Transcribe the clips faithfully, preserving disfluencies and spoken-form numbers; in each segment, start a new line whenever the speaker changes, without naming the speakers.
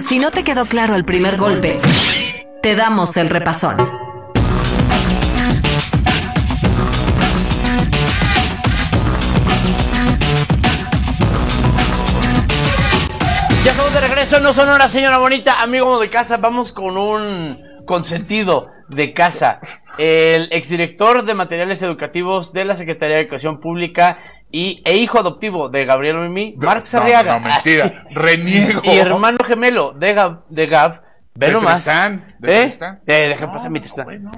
Si no te quedó claro el primer golpe, te damos el repasón.
Ya estamos de regreso en No Sonora, señora bonita, amigo de casa. Vamos con un consentido de casa. El exdirector de materiales educativos de la Secretaría de Educación Pública y, e hijo adoptivo de Gabriel Mimi, Marc Sarriaga.
No, no, mentira, reniego.
Y hermano gemelo de Gab, de Gab, ve
de
nomás.
Tristán, de
¿Eh?
Tristán.
Eh, deja
No,
pasar mi
no,
Tristán.
bueno.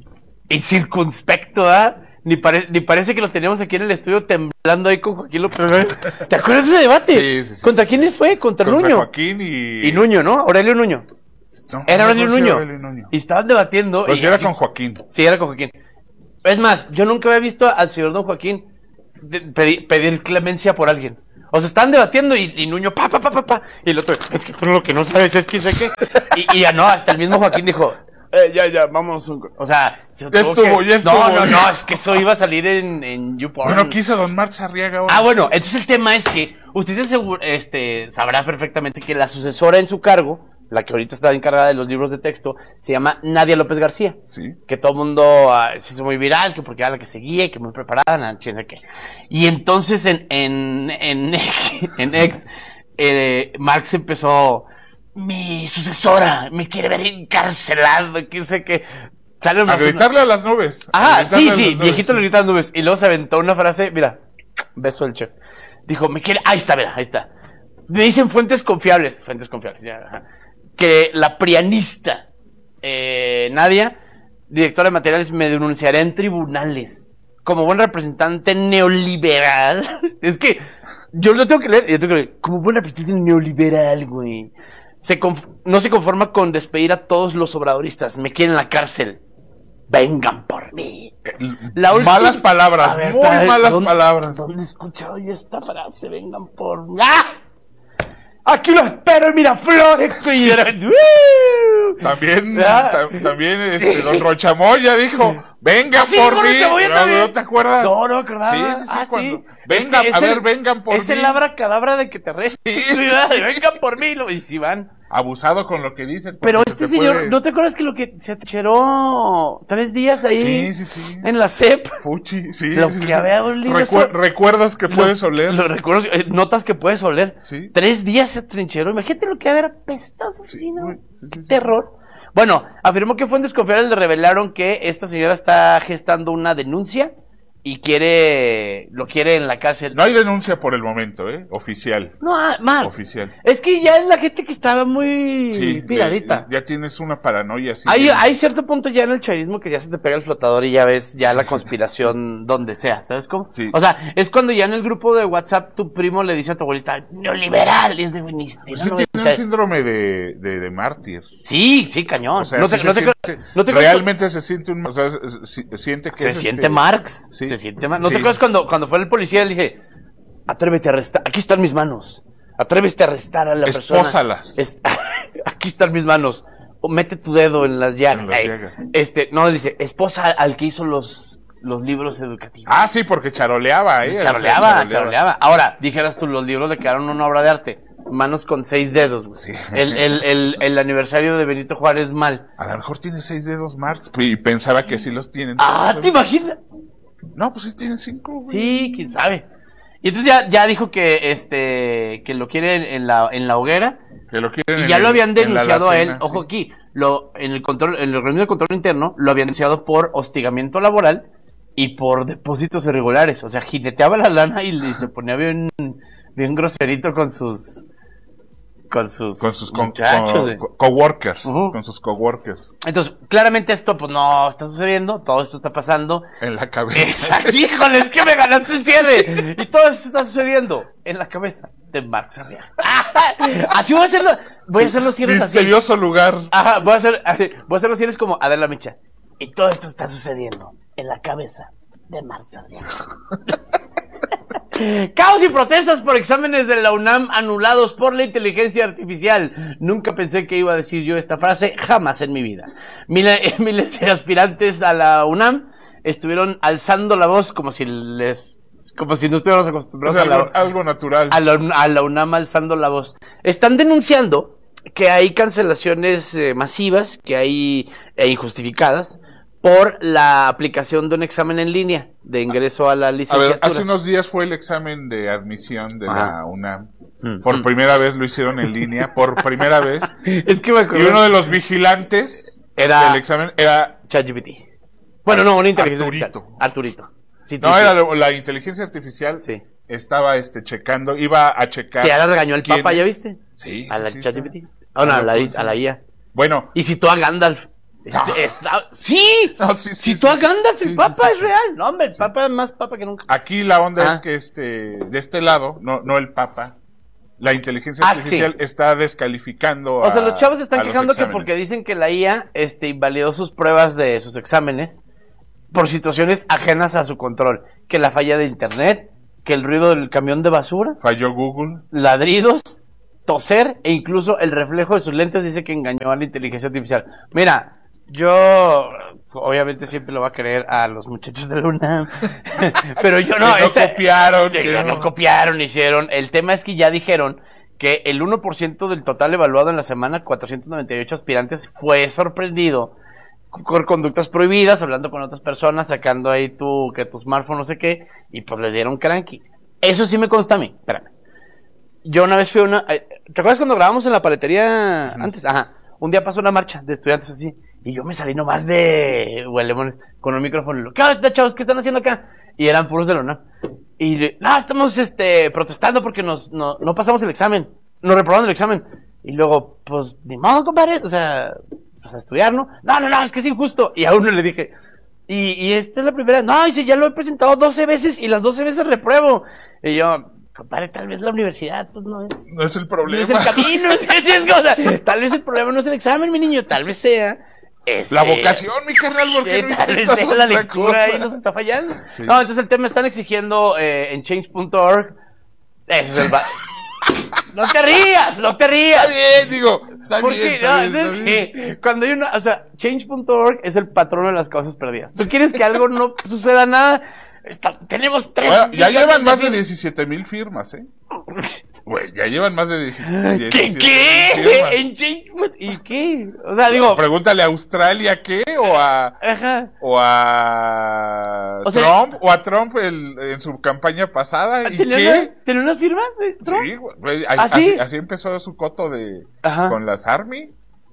Y circunspecto, ¿ah? Ni, pare, ni parece que lo teníamos aquí en el estudio temblando ahí con Joaquín López. ¿Te acuerdas de ese debate?
Sí, sí, sí.
¿Contra quiénes fue? Contra,
Contra
Nuño.
Joaquín y...
Y Nuño, ¿no? Aurelio Nuño.
No,
Era
no,
Aurelio,
no, sí,
Nuño.
Aurelio Nuño.
Y estaban debatiendo.
Pues
y
era
así,
con Joaquín.
Sí, era con Joaquín. Es más, yo nunca había visto al señor don Joaquín de, pedir, pedir clemencia por alguien. O sea, estaban debatiendo y, y Nuño, pa, pa, pa, pa, pa. Y el otro, es que por lo que no sabes es que sé qué. Y, y ya no, hasta el mismo Joaquín dijo, eh, ya, ya, vamos. Un... O sea, se
ya estuvo,
que...
ya estuvo.
No, no, no, es que eso iba a salir en, en YouPorn.
Bueno, quiso don Marc Sarriaga ahora.
Ah, bueno, entonces el tema es que usted seguro, este, sabrá perfectamente que la sucesora en su cargo, la que ahorita está encargada de los libros de texto, se llama Nadia López García.
Sí.
Que todo el mundo uh, se hizo muy viral, que porque era la que seguía y que muy preparada, no sé qué. Y entonces en, en, en, en X, eh, Marx empezó, mi sucesora me quiere ver encarcelado, que sé que... Sale una
a gritarle a las nubes.
Ah, sí, sí,
nubes,
viejito
sí.
le grita a las nubes. Y luego se aventó una frase, mira, beso el chef. Dijo, me quiere, ahí está, mira, ahí está. Me dicen fuentes confiables, fuentes confiables, ya, ajá. Que la prianista eh, Nadia, directora de materiales, me denunciará en tribunales como buen representante neoliberal. Es que yo lo tengo que leer, yo tengo que leer, como buen representante neoliberal, güey. Se conf- no se conforma con despedir a todos los obradoristas, me quieren en la cárcel. Vengan por mí.
La última... Malas palabras, ver, muy tal, malas
¿dónde,
palabras.
¿Dónde he escuchado yo esta frase? Vengan por mí. ¡Ah! Aquí lo espero en Miraflores. Sí.
También, ta- también este, don Rochamoya dijo, vengan
¿Sí,
por
don
mí.
¿No,
¿No te acuerdas?
No, no me acordaba.
Sí, sí, sí.
Ah,
cuando...
sí.
Vengan,
es
a
el,
ver, vengan por
es
mí.
Es el abracadabra de que te re...
Sí.
Vengan por mí. Y si van.
Abusado con lo que dices.
Pero este señor,
puede...
¿no te acuerdas que lo que se acheró tres días ahí?
Sí, sí, sí.
En la C E P.
Fuchi, sí.
Lo
sí,
que
sí.
había olido.
Recu-
eso...
Recuerdas que
lo,
puedes oler.
Lo recuerdo, eh, notas que puedes oler.
Sí.
Tres días se trincheró. Imagínate lo que había apestado,
sí,
sí, ¿no?
sí, sí, sí.
Terror. Bueno, afirmó que fuentes confiables le revelaron que esta señora está gestando una denuncia y quiere, lo quiere en la cárcel.
No hay denuncia por el momento, ¿eh? Oficial.
No, ah, Marc.
Oficial.
Es que ya es la gente que estaba muy
sí,
piradita.
Ya, ya tienes una paranoia así.
Hay,
que...
hay cierto punto ya en el chavismo que ya se te pega el flotador y ya ves ya la conspiración donde sea, ¿sabes cómo?
Sí.
O sea, es cuando ya en el grupo de WhatsApp tu primo le dice a tu abuelita, neoliberal, y es de buenista.
Pues sí, tiene un síndrome de, de, de mártir.
Sí, sí, cañón.
O sea,
no
sí
te,
se
no te,
siente,
no te
realmente con... se siente un, o sea, se, se siente que
se
es
siente
este...
Marx,
sí.
se siente Marx. ¿No
sí.
te acuerdas cuando, cuando fue el policía le dije, atrévete a arrestar, aquí están mis manos, atrévete a arrestar a la
Espósalas.
persona. Es, aquí están mis manos, o mete tu dedo en las llagas.
En las llagas.
Este, no, dice, esposa al que hizo los, los libros educativos.
Ah, sí, porque charoleaba, ¿eh?
Charoleaba,
o sea, charoleaba,
charoleaba. Ahora, dijeras tú, los libros le quedaron una obra de arte. Manos con seis dedos, güey.
Sí.
El, el, el, el aniversario de Benito Juárez mal.
A lo mejor tiene seis dedos Marx y pensaba que sí los tienen.
Ah, ¿te imaginas?
No, pues sí tienen cinco, güey.
Sí, quién sabe. Y entonces ya, ya dijo que este que lo quiere en la, en la hoguera.
Que lo quieren
y
en
ya
el,
lo habían denunciado a él.
sí.
Ojo aquí, lo, en el control, en el reunión de control interno, lo habían denunciado por hostigamiento laboral y por depósitos irregulares. O sea, jineteaba la lana y, y se ponía bien, bien groserito con sus con sus,
con sus con,
muchachos,
con, coworkers,
uh-huh.
con sus coworkers.
Entonces, claramente esto pues no está sucediendo, todo esto está pasando
en la cabeza.
Exacto, híjole, es que me ganaste el cierre. Y todo esto está sucediendo en la cabeza de Marc Sarriaga. Así voy a hacerlo, voy sí, a hacer los cierres así.
Misterioso lugar.
Ajá, voy a hacer voy a hacer los cierres como Adela Micha. Y todo esto está sucediendo en la cabeza de Marc Sarriaga. Caos y protestas por exámenes de la UNAM anulados por la inteligencia artificial. Nunca pensé que iba a decir yo esta frase, jamás en mi vida. Miles, miles de aspirantes a la UNAM estuvieron alzando la voz como si les, como si no estuviéramos acostumbrados
o sea,
a la,
algo, algo natural.
A la, a la UNAM alzando la voz. Están denunciando que hay cancelaciones eh, masivas, que hay e injustificadas, por la aplicación de un examen en línea de ingreso a la
A
licenciatura.
ver, hace unos días fue el examen de admisión de
Ajá.
la UNAM.
Mm,
Por
mm.
primera vez lo hicieron en línea, por primera vez.
Es que me
Y
acuerdo.
uno de los vigilantes
Era-
del examen era...
ChatGPT. Bueno, no, una inteligencia
Arturito.
artificial. Arturito. Sí,
No,
sí,
era
sí.
la, la inteligencia artificial.
Sí.
Estaba este checando, iba a checar...
Que ahora regañó el Papa, ¿ya
quiénes-
viste?
Sí,
A
sí,
la
sí,
ChatGPT.
está.
Ah, no, a la,
Sí.
a la I A.
Bueno,
Y citó a Gandalf.
No.
Este, está- ¡Sí!
No, sí, sí,
Citó
sí,
a Gandalf,
sí,
el
sí,
Papa
sí,
es
sí.
real. No, hombre, el Papa es más Papa que nunca.
aquí la onda
Ah.
es que este de este lado, no, no el Papa, la inteligencia
Ah,
artificial
sí.
está descalificando
O sea,
a-
los chavos se están
a los
quejando que
exámenes.
porque dicen que la I A este, invalidó sus pruebas de sus exámenes por situaciones ajenas a su control. Que la falla de internet, que el ruido del camión de basura,
Falló Google.
ladridos, toser e incluso el reflejo de sus lentes dice que engañó a la inteligencia artificial. Mira, yo obviamente siempre lo voy a creer a los muchachos de la UNAM, pero yo no,
Que no
esa-
copiaron,
que
que
no,
no-
copiaron, hicieron. El tema es que ya dijeron que el uno por ciento del total evaluado en la semana, cuatrocientos noventa y ocho aspirantes, fue sorprendido por conductas prohibidas, hablando con otras personas, sacando ahí tu, que tu smartphone no sé qué, y pues les dieron cranky. Eso sí me consta a mí, espérame. Yo una vez fui a una... eh, ¿Te acuerdas cuando grabamos en la paletería
Ujú.
antes? Ajá. Un día pasó una marcha de estudiantes así, y yo me salí nomás de huelemones con un micrófono. ¿Qué onda, chavos? ¿Qué están haciendo acá? Y eran puros de la UNAM. Y le- no, estamos este, protestando porque nos, no, no pasamos el examen. Nos reprobaron el examen. Y luego, pues, ni modo, compadre. O sea, pues a estudiar, ¿no? No, no, no, es que es injusto. Y a uno le dije, y, y esta es la primera. No, dice, ya lo he presentado doce veces y las doce veces repruebo. Y yo, compadre, tal vez la universidad, pues no es...
No es el
No
problema.
es el camino, es, es, es, o sea, tal vez el problema no es el examen, mi niño, tal vez sea ese-
La vocación, mi carnal, porque
eh,
no
tal vez
intentas
sea la
otra
lectura
cosa?
ahí nos está fallando.
Sí.
No, entonces el tema están exigiendo eh, en change punto org. Ese es el va- No te rías, no te rías.
Está bien, digo. Está
Porque
bien, está
no,
bien,
es
está
que
bien.
cuando hay una, o sea, change punto org es el patrono de las causas perdidas. Tú quieres que algo no suceda nada. Está- tenemos tres.
Bueno, ya
millones
llevan más de
firmas.
diecisiete mil firmas, ¿eh? Güey, ya llevan más de
¿Qué?
diecisiete
¿Qué? ¿En change? ¿Y qué? O sea, digo.
Pregúntale a Australia qué, o a,
Ajá.
o a
O sea-
Trump, o a Trump el- en su campaña pasada, ¿y
¿Tenía,
qué?
una- tenía unas firmas de Trump?
Sí, güey,
¿Ah,
así,
sí?
así empezó su coto de
Ajá.
con las Army.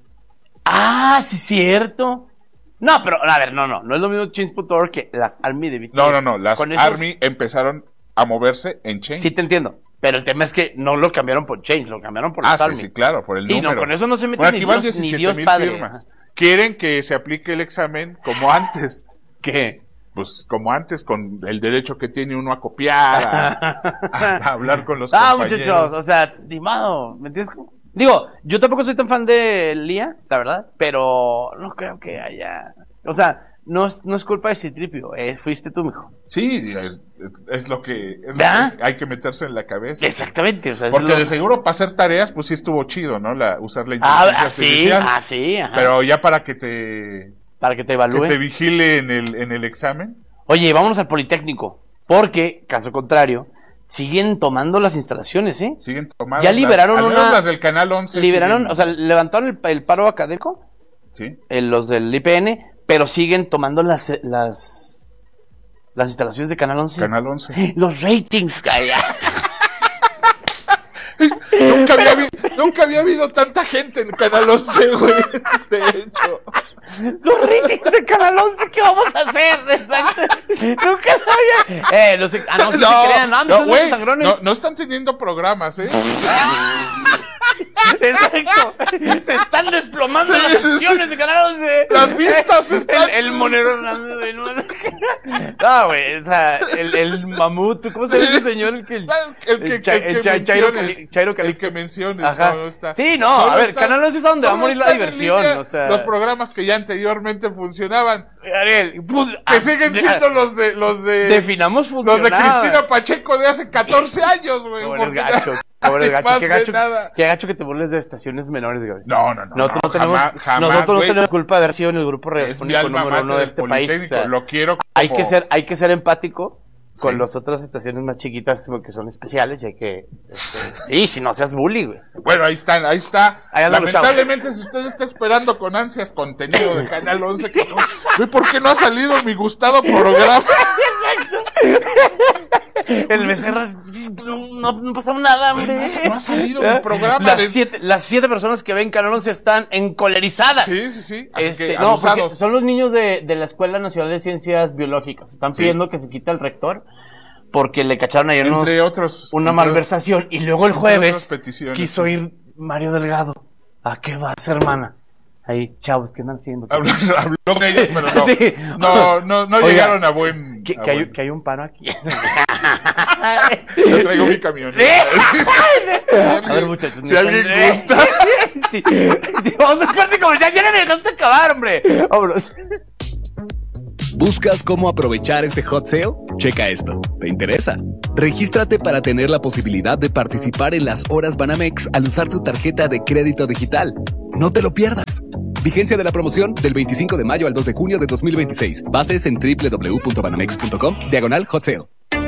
Ah, sí, cierto. No, pero, a ver, no, no. No es lo mismo change punto org que las Army de B T S.
No, no, no, las
Con esos-
Army empezaron a moverse en Change.
Sí, te entiendo. Pero el tema es que no lo cambiaron por change, lo cambiaron por
ah,
las
sí,
Army.
sí, claro, por el
Sí, no,
número.
con eso no se mete
Bueno,
ni
aquí van
Dios, ni
diecisiete
Dios
mil
padre.
firmas. Quieren que se aplique el examen como antes.
¿Qué?
Pues como antes, con el derecho que tiene uno a copiar, a, a- a hablar con los
Ah,
compañeros.
muchachos, o sea, ni modo, ¿me entiendes? cómo? Digo, yo tampoco soy tan fan de Lía, la verdad, pero no creo que haya... O sea, no es, no es culpa de Citripio, eh, fuiste tú, mijo.
Sí, es, es lo que, es lo
¿verdad?
que hay que meterse en la cabeza.
Exactamente, o sea, es
Porque
lo-
de seguro para hacer tareas, pues sí estuvo chido, ¿no? La, usar la
Ah,
inteligencia
ah, sí,
artificial.
ah, sí, ajá.
Pero ya para que te,
Para que te
que
evalúe.
te vigile en el, en el examen.
Oye, vámonos al Politécnico, porque, caso contrario, siguen tomando las instalaciones, ¿eh?
Siguen tomando.
Ya liberaron
las, al menos
una-
las del Canal once.
Liberaron,
siguen-
o sea, levantaron el, el paro académico,
Sí.
eh, los del I P N, pero siguen tomando las las las instalaciones de Canal once.
Canal once.
Los ratings, calla.
Nunca había, habi- nunca había habido tanta gente en Canal once, güey. De hecho.
Los ratings de Canal once, ¿qué vamos a hacer? Exacto. Nunca lo había. Eh, no sé, ah, no, sí se crean, no, no,
no, güey,
sangrones.
no, no están teniendo programas, ¿eh?
Exacto. Se están desplomando
Sí,
las
sí, sí.
acciones de Canal once.
Las vistas están-
El, el monero Hernández, güey, no, no, güey, o sea, el, el mamut, ¿cómo se llama ese señor? El que,
El que,
el cha-
el que
el cha- Chairo
menciones,
Cali- Chairo
el
Calixto.
que menciones,
Ajá.
no, no está.
Sí, no,
Solo
a ver,
está-
Canal once es a donde va a
solo
morir la
están en
diversión,
línea
o sea.
los programas que ya anteriormente funcionaban,
Ariel, pues,
que
ah,
siguen
ya,
siendo los de los de
definamos
los de
funcionar.
Cristina Pacheco de hace catorce años, güey.
Pobre
porque
gacho,
na-
pobre gacho,
más
qué
de
gacho,
nada.
qué gacho que te burles de estaciones menores, güey.
No, no, no,
Nosotros no,
no,
tenemos,
jamás, jamás,
nosotros no
güey.
tenemos culpa de haber sido en el grupo
Es mi
radiofónico
alma
número
mater
uno de
del
este país. O
Politécnico,
sea,
lo quiero como...
hay que ser, hay que ser empático con
Sí.
las otras estaciones más chiquitas porque son especiales y hay que... Este, sí, si no seas bully, güey.
Bueno, ahí están, ahí está.
Ahí andamos,
Lamentablemente, si usted está esperando con ansias contenido de Canal once, que no, güey, ¿por qué no ha salido mi gustado programa?
El Becerra, no, no, no pasó nada,
Güey,
hombre.
no ha- no ha salido mi programa
Las,
de-
siete, las siete personas que ven Canal once están encolerizadas.
Sí, sí, sí. Así
Este,
que,
no, porque
abusados.
son los niños de, de la Escuela Nacional de Ciencias Biológicas. Están
Sí.
pidiendo que se quite el rector porque le cacharon ayer unos-
Entre otros.
una
entre-
malversación. Y luego el
entre otras
jueves
peticiones,
quiso
sí.
ir Mario Delgado. ¿A qué vas, hermana? Ahí, chavos, ¿qué están haciendo?
Habló, habló con ellos, pero no.
Sí.
No, no, no
Oiga,
llegaron a buen.
Que,
a
que hay,
buen-
que hay un paro aquí.
Yo traigo mi camioneta.
A ver, muchachos.
Si alguien
me-
gusta.
Sí. Vamos a corte comercial. Ya me dejaste acabar, hombre. Vámonos.
¿Buscas cómo aprovechar este hot sale? Checa esto. ¿Te interesa? Regístrate para tener la posibilidad de participar en las horas Banamex al usar tu tarjeta de crédito digital. No te lo pierdas. Vigencia de la promoción del veinticinco de mayo al dos de junio de dos mil veintiséis. Bases en doble u doble u doble u punto banamex punto com, diagonal hot sale.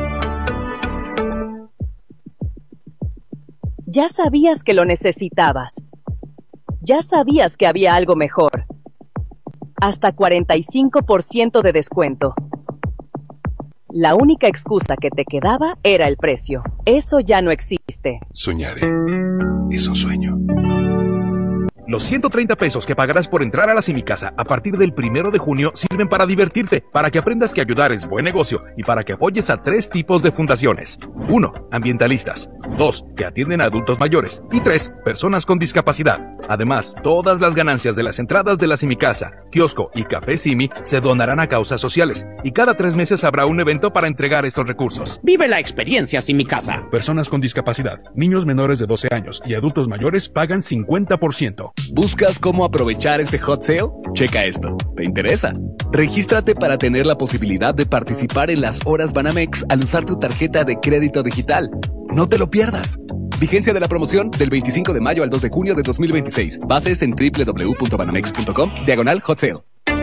Ya sabías que lo necesitabas. Ya sabías que había algo mejor. Hasta cuarenta y cinco por ciento de descuento. La única excusa que te quedaba era el precio. Eso ya no existe.
Soñaré. Es un sueño.
Los ciento treinta pesos que pagarás por entrar a la Simicasa a partir del primero de junio sirven para divertirte, para que aprendas que ayudar es buen negocio y para que apoyes a tres tipos de fundaciones. uno. Ambientalistas. dos. Que atienden a adultos mayores. Y tres. Personas con discapacidad. Además, todas las ganancias de las entradas de la Simicasa, kiosco y Café Simi se donarán a causas sociales. Y cada tres meses habrá un evento para entregar estos recursos.
Vive la experiencia Simicasa.
Personas con discapacidad, niños menores de doce años y adultos mayores pagan cincuenta por ciento.
¿Buscas cómo aprovechar este hot sale? Checa esto. ¿Te interesa? Regístrate para tener la posibilidad de participar en las horas Banamex al usar tu tarjeta de crédito digital. No te lo pierdas. Vigencia de la promoción del veinticinco de mayo al dos de junio de dos mil veintiséis. Bases en doble u doble u doble u punto banamex punto com, diagonal hot sale.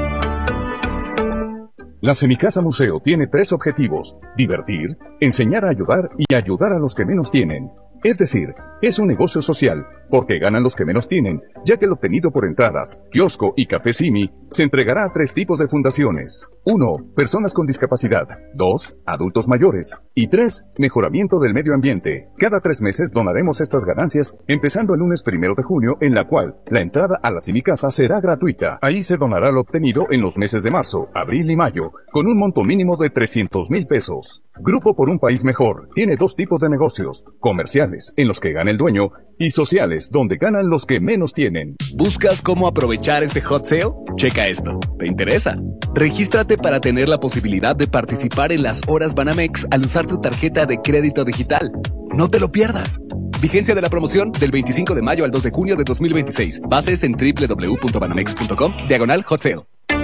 La Semicasa Museo tiene tres objetivos: divertir, enseñar a ayudar y ayudar a los que menos tienen. Es decir, es un negocio social, porque ganan los que menos tienen, ya que el obtenido por entradas, kiosco y Café Simi se entregará a tres tipos de fundaciones. uno. Personas con discapacidad. dos. Adultos mayores. Y tres. Mejoramiento del medio ambiente. Cada tres meses donaremos estas ganancias, empezando el lunes primero de junio, en la cual la entrada a la Simicasa será gratuita. Ahí se donará lo obtenido en los meses de marzo, abril y mayo, con un monto mínimo de trescientos mil pesos. Grupo por un País Mejor tiene dos tipos de negocios: comerciales, en los que gana el dueño, y sociales, donde ganan los que menos tienen.
¿Buscas cómo aprovechar este hot sale? Checa esto. ¿Te interesa? Regístrate para tener la posibilidad de participar en las horas Banamex al usar tu tarjeta de crédito digital. No te lo pierdas. Vigencia de la promoción del veinticinco de mayo al dos de junio de dos mil veintiséis. Bases en doble u doble u doble u punto banamex punto com, diagonal hot sale.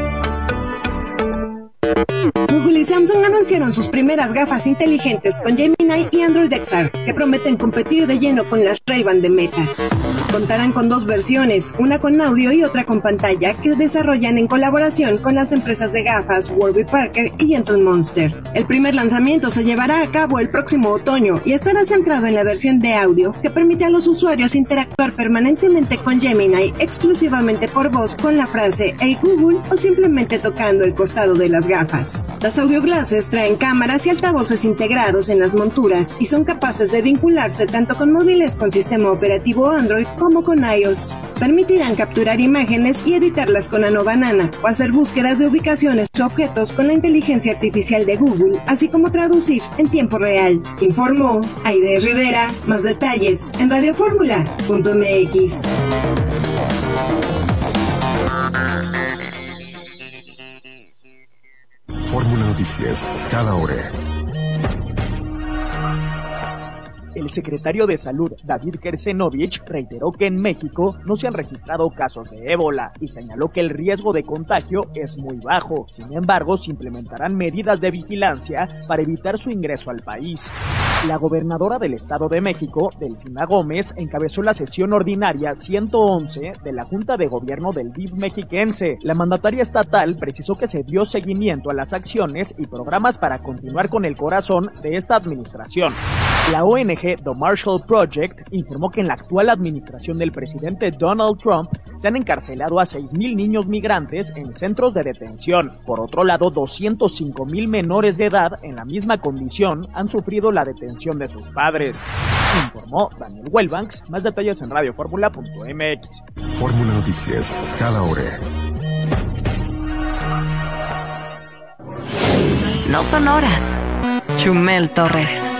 Google y Samsung anunciaron sus primeras gafas inteligentes con Gemini y Android X R, que prometen competir de lleno con las Ray-Ban de Meta. Contarán con dos versiones, una con audio y otra con pantalla, que desarrollan en colaboración con las empresas de gafas Warby Parker y Gentle Monster. El primer lanzamiento se llevará a cabo el próximo otoño y estará centrado en la versión de audio, que permite a los usuarios interactuar permanentemente con Gemini exclusivamente por voz con la frase "Hey Google" o simplemente tocando el costado de las gafas. Las audio glasses traen cámaras y altavoces integrados en las monturas y son capaces de vincularse tanto con móviles con sistema operativo Android como con iOS. Permitirán capturar imágenes y editarlas con Nano Banana o hacer búsquedas de ubicaciones o objetos con la inteligencia artificial de Google, así como traducir en tiempo real. Informó Aide Rivera. Más detalles en radio fórmula punto m x.
Fórmula Noticias, cada hora.
El secretario de Salud, David Kersenovich, reiteró que en México no se han registrado casos de ébola y señaló que el riesgo de contagio es muy bajo. Sin embargo, se implementarán medidas de vigilancia para evitar su ingreso al país. La gobernadora del Estado de México, Delfina Gómez, encabezó la sesión ordinaria ciento once de la Junta de Gobierno del D I F mexiquense. La mandataria estatal precisó que se dio seguimiento a las acciones y programas para continuar con el corazón de esta administración. La O N G The Marshall Project informó que en la actual administración del presidente Donald Trump se han encarcelado a seis mil niños migrantes en centros de detención. Por otro lado, doscientos cinco mil menores de edad en la misma condición han sufrido la detención de sus padres. Informó Daniel Wellbanks. Más detalles en radio fórmula punto m x.
Fórmula Noticias, cada hora.
No son horas. Chumel Torres.